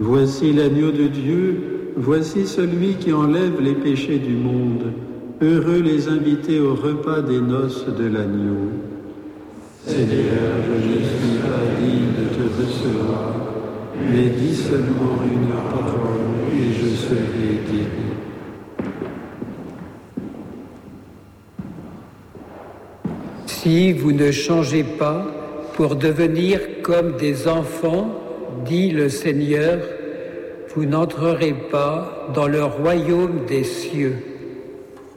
Voici l'agneau de Dieu, voici celui qui enlève les péchés du monde. Heureux les invités au repas des noces de l'agneau. Seigneur, je ne suis pas digne de te recevoir, mais dis seulement une parole et je serai guéri. Si vous ne changez pas pour devenir comme des enfants, dit le Seigneur, vous n'entrerez pas dans le royaume des cieux.